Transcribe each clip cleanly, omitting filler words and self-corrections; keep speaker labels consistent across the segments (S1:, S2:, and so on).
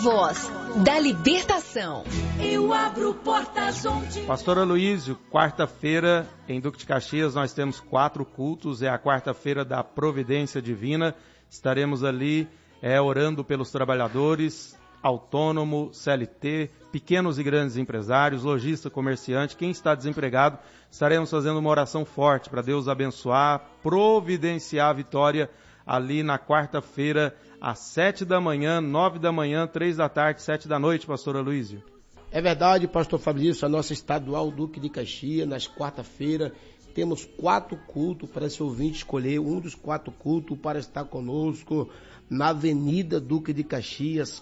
S1: voz da libertação.
S2: Eu abro portas onde...
S3: Pastor Aloísio, quarta-feira em Duque de Caxias nós temos 4 cultos, é a quarta-feira da Providência Divina. Estaremos ali orando pelos trabalhadores, autônomo, CLT, pequenos e grandes empresários, lojista, comerciante, quem está desempregado. Estaremos fazendo uma oração forte para Deus abençoar, providenciar a vitória ali na quarta-feira, às 7 da manhã, 9 da manhã, 3 da tarde, 7 da noite, pastor Aloísio.
S4: É verdade, pastor Fabrício, a nossa estadual Duque de Caxias, nas quarta-feira, temos 4 cultos para esse ouvinte escolher um dos 4 cultos para estar conosco na Avenida Duque de Caxias,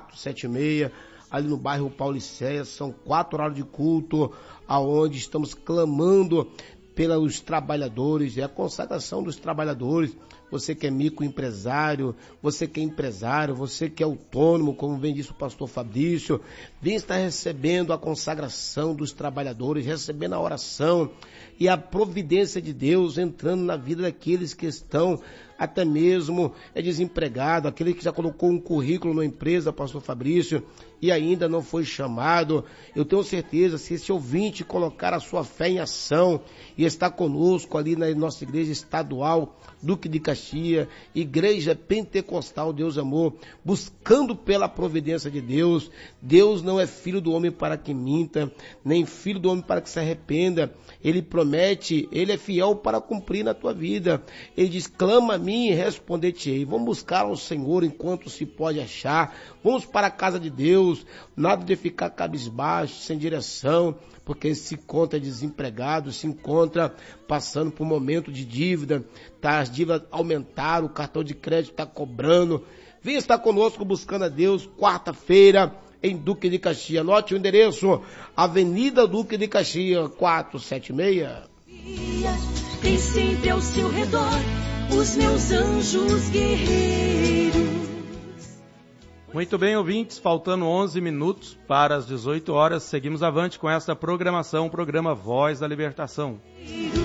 S4: 476, ali no bairro Paulicéia. São 4 horas de culto, aonde estamos clamando pelos trabalhadores, é a consagração dos trabalhadores. Você que é microempresário, você que é empresário, você que é autônomo, como bem disse o pastor Fabrício, vem estar recebendo a consagração dos trabalhadores, recebendo a oração e a providência de Deus entrando na vida daqueles que estão até mesmo desempregado, aquele que já colocou um currículo na empresa, pastor Fabrício, e ainda não foi chamado. Eu tenho certeza, se esse ouvinte colocar a sua fé em ação e estar conosco ali na nossa igreja estadual, Duque de Caxias, Igreja Pentecostal Deus Amor, buscando pela providência de Deus. Deus não é filho do homem para que minta, nem filho do homem para que se arrependa. Ele promete, ele é fiel para cumprir na tua vida. Ele diz, clama a mim e responder-te-ei. Vamos buscar ao Senhor enquanto se pode achar. Vamos para a casa de Deus, nada de ficar cabisbaixo, sem direção, porque se encontra desempregado, se encontra passando por um momento de dívida, as dívidas aumentaram, o cartão de crédito está cobrando. Vem estar conosco buscando a Deus, quarta-feira, em Duque de Caxias. Anote o endereço, Avenida Duque de Caxias, 476.
S2: Tem sempre ao seu redor os meus anjos guerreiros.
S3: Muito bem, ouvintes, faltando 11 minutos para as 18 horas, seguimos avante com essa programação, o programa Voz da Libertação.